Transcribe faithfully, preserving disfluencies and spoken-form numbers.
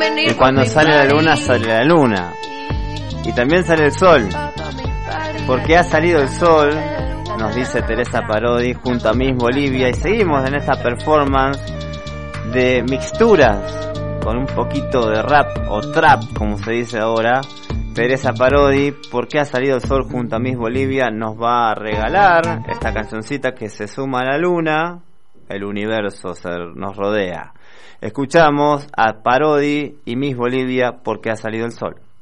Y cuando sale la luna, sale la luna. Y también sale el sol. Porque ha salido el sol, nos dice Teresa Parodi, junto a Miss Bolivia. Y seguimos en esta performance de mixturas con un poquito de rap o trap, como se dice ahora. Teresa Parodi, porque ha salido el sol junto a Miss Bolivia, nos va a regalar esta cancioncita que se suma a la luna. El universo se nos rodea. Escuchamos a Parodi y Miss Bolivia, porque ha salido el sol.